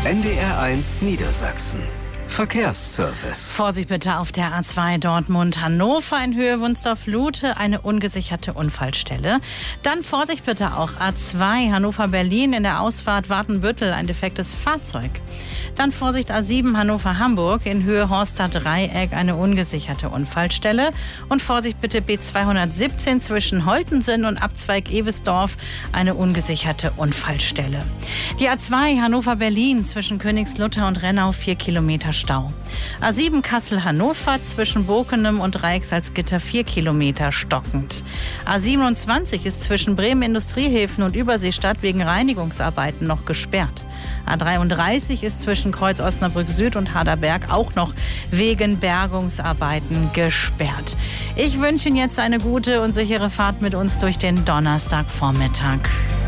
NDR1 Niedersachsen. Verkehrsservice. Vorsicht bitte auf der A2 Dortmund-Hannover in Höhe Wunsdorf-Lute, eine ungesicherte Unfallstelle. Dann Vorsicht bitte auch A2 Hannover-Berlin in der Ausfahrt Wartenbüttel, ein defektes Fahrzeug. Dann Vorsicht A7 Hannover-Hamburg in Höhe Horster Dreieck, eine ungesicherte Unfallstelle. Und Vorsicht bitte B217 zwischen Holtensen und Abzweig Ewesdorf, eine ungesicherte Unfallstelle. Die A2 Hannover-Berlin zwischen Königslutter und Rennau 4 Kilometer Stau. A7 Kassel-Hannover zwischen Bokenem und Reichsalzgitter 4 Kilometer stockend. A27 ist zwischen Bremen Industriehäfen und Überseestadt wegen Reinigungsarbeiten noch gesperrt. A33 ist zwischen Kreuz Osnabrück Süd und Harderberg auch noch wegen Bergungsarbeiten gesperrt. Ich wünsche Ihnen jetzt eine gute und sichere Fahrt mit uns durch den Donnerstagvormittag.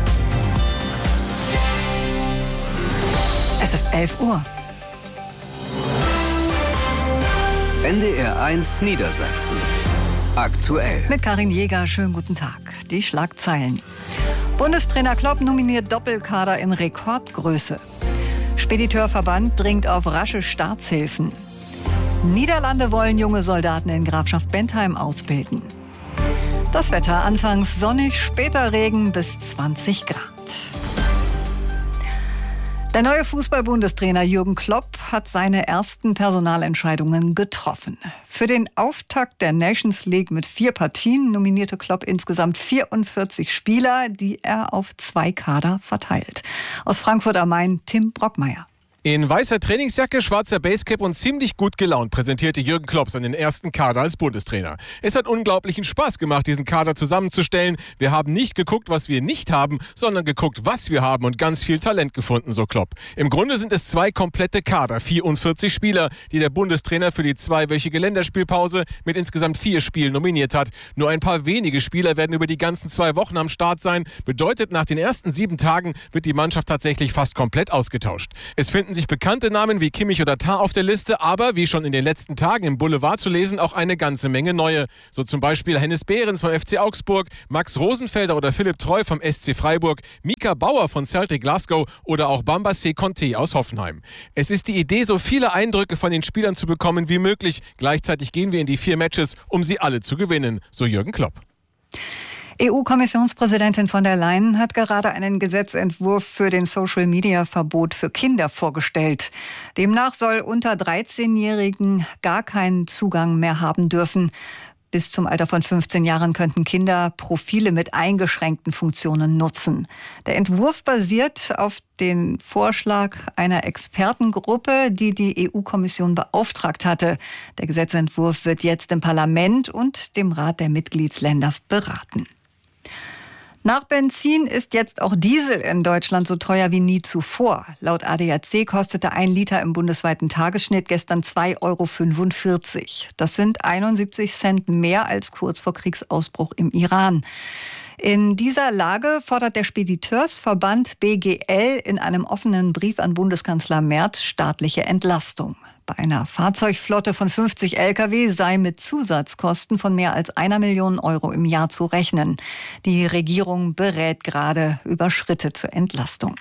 Es ist 11 Uhr. NDR1 Niedersachsen. Aktuell. Mit Karin Jäger, schönen guten Tag. Die Schlagzeilen. Bundestrainer Klopp nominiert Doppelkader in Rekordgröße. Spediteurverband dringt auf rasche Staatshilfen. Niederlande wollen junge Soldaten in Grafschaft Bentheim ausbilden. Das Wetter anfangs sonnig, später Regen bis 20 Grad. Der neue Fußball-Bundestrainer Jürgen Klopp hat seine ersten Personalentscheidungen getroffen. Für den Auftakt der Nations League mit 4 Partien nominierte Klopp insgesamt 44 Spieler, die er auf 2 Kader verteilt. Aus Frankfurt am Main, Tim Brockmeier. In weißer Trainingsjacke, schwarzer Basecap und ziemlich gut gelaunt präsentierte Jürgen Klopp seinen ersten Kader als Bundestrainer. Es hat unglaublichen Spaß gemacht, diesen Kader zusammenzustellen. Wir haben nicht geguckt, was wir nicht haben, sondern geguckt, was wir haben und ganz viel Talent gefunden, so Klopp. Im Grunde sind es 2 komplette Kader, 44 Spieler, die der Bundestrainer für die 2-wöchige Länderspielpause mit insgesamt 4 Spielen nominiert hat. Nur ein paar wenige Spieler werden über die ganzen 2 Wochen am Start sein. Bedeutet, nach den ersten 7 Tagen wird die Mannschaft tatsächlich fast komplett ausgetauscht. Es finden sich bekannte Namen wie Kimmich oder Tah auf der Liste, aber wie schon in den letzten Tagen im Boulevard zu lesen, auch eine ganze Menge neue. So zum Beispiel Hennes Behrens vom FC Augsburg, Max Rosenfelder oder Philipp Treu vom SC Freiburg, Mika Bauer von Celtic Glasgow oder auch Bambassé Conté aus Hoffenheim. Es ist die Idee, so viele Eindrücke von den Spielern zu bekommen wie möglich. Gleichzeitig gehen wir in die 4 Matches, um sie alle zu gewinnen, so Jürgen Klopp. EU-Kommissionspräsidentin von der Leyen hat gerade einen Gesetzentwurf für den Social-Media-Verbot für Kinder vorgestellt. Demnach soll unter 13-Jährigen gar keinen Zugang mehr haben dürfen. Bis zum Alter von 15 Jahren könnten Kinder Profile mit eingeschränkten Funktionen nutzen. Der Entwurf basiert auf dem Vorschlag einer Expertengruppe, die die EU-Kommission beauftragt hatte. Der Gesetzentwurf wird jetzt im Parlament und dem Rat der Mitgliedsländer beraten. Nach Benzin ist jetzt auch Diesel in Deutschland so teuer wie nie zuvor. Laut ADAC kostete 1 Liter im bundesweiten Tagesschnitt gestern 2,45 €. Das sind 71 Cent mehr als kurz vor Kriegsausbruch im Iran. In dieser Lage fordert der Spediteursverband BGL in einem offenen Brief an Bundeskanzler Merz staatliche Entlastung. Bei einer Fahrzeugflotte von 50 Lkw sei mit Zusatzkosten von mehr als 1 Million € im Jahr zu rechnen. Die Regierung berät gerade über Schritte zur Entlastung.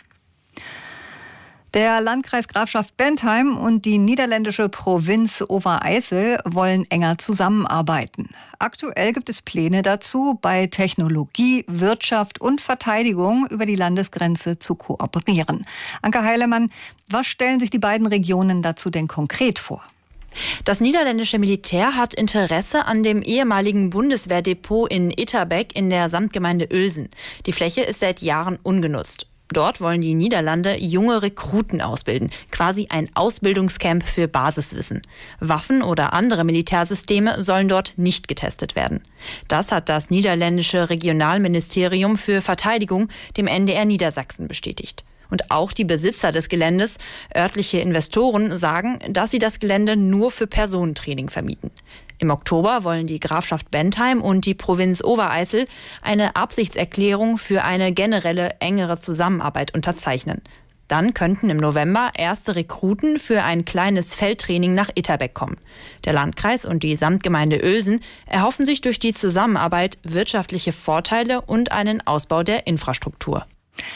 Der Landkreis Grafschaft Bentheim und die niederländische Provinz Overijssel wollen enger zusammenarbeiten. Aktuell gibt es Pläne dazu, bei Technologie, Wirtschaft und Verteidigung über die Landesgrenze zu kooperieren. Anke Heilemann, was stellen sich die beiden Regionen dazu denn konkret vor? Das niederländische Militär hat Interesse an dem ehemaligen Bundeswehrdepot in Etterbeek in der Samtgemeinde Uelzen. Die Fläche ist seit Jahren ungenutzt. Dort wollen die Niederlande junge Rekruten ausbilden, quasi ein Ausbildungscamp für Basiswissen. Waffen oder andere Militärsysteme sollen dort nicht getestet werden. Das hat das niederländische Regionalministerium für Verteidigung dem NDR Niedersachsen bestätigt. Und auch die Besitzer des Geländes, örtliche Investoren, sagen, dass sie das Gelände nur für Personentraining vermieten. Im Oktober wollen die Grafschaft Bentheim und die Provinz Overijssel eine Absichtserklärung für eine generelle, engere Zusammenarbeit unterzeichnen. Dann könnten im November erste Rekruten für ein kleines Feldtraining nach Etterbeek kommen. Der Landkreis und die Samtgemeinde Uelzen erhoffen sich durch die Zusammenarbeit wirtschaftliche Vorteile und einen Ausbau der Infrastruktur.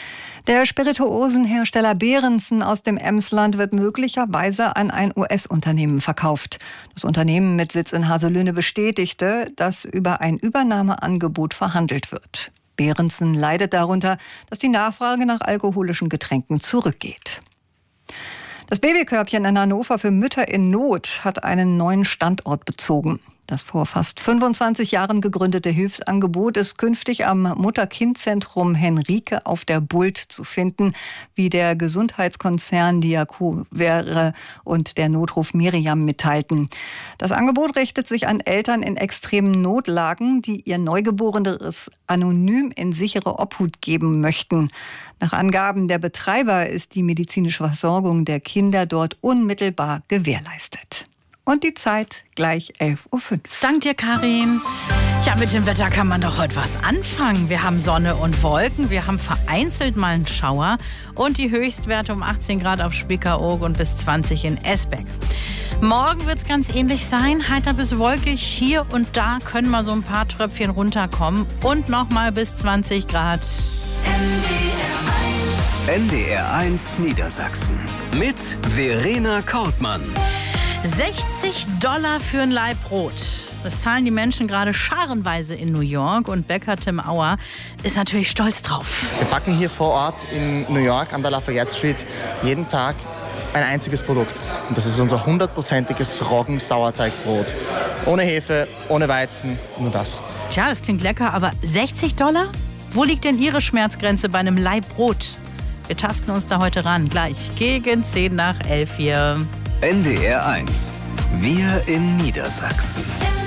Der Spirituosenhersteller Behrensen aus dem Emsland wird möglicherweise an ein US-Unternehmen verkauft. Das Unternehmen mit Sitz in Haselünne bestätigte, dass über ein Übernahmeangebot verhandelt wird. Behrensen leidet darunter, dass die Nachfrage nach alkoholischen Getränken zurückgeht. Das Babykörbchen in Hannover für Mütter in Not hat einen neuen Standort bezogen. Das vor fast 25 Jahren gegründete Hilfsangebot ist künftig am Mutter-Kind-Zentrum Henrike auf der Bult zu finden, wie der Gesundheitskonzern Diakovere und der Notruf Miriam mitteilten. Das Angebot richtet sich an Eltern in extremen Notlagen, die ihr Neugeborenes anonym in sichere Obhut geben möchten. Nach Angaben der Betreiber ist die medizinische Versorgung der Kinder dort unmittelbar gewährleistet. Und die Zeit gleich 11.05 Uhr. Dank dir, Karin. Ja, mit dem Wetter kann man doch heute was anfangen. Wir haben Sonne und Wolken, wir haben vereinzelt mal einen Schauer und die Höchstwerte um 18 Grad auf Spiekeroog und bis 20 in Esbeck. Morgen wird es ganz ähnlich sein, heiter bis wolkig. Hier und da können mal so ein paar Tröpfchen runterkommen und nochmal bis 20 Grad. NDR1 Niedersachsen mit Verena Kortmann. $60 für ein Laib Brot. Das zahlen die Menschen gerade scharenweise in New York und Bäcker Tim Auer ist natürlich stolz drauf. Wir backen hier vor Ort in New York an der Lafayette Street jeden Tag ein einziges Produkt. Und das ist unser 100%iges Roggen-Sauerteigbrot. Ohne Hefe, ohne Weizen, nur das. Tja, das klingt lecker, aber $60? Wo liegt denn Ihre Schmerzgrenze bei einem Laib Brot? Wir tasten uns da heute ran, gleich gegen 10 nach 11 hier. NDR1. Wir in Niedersachsen.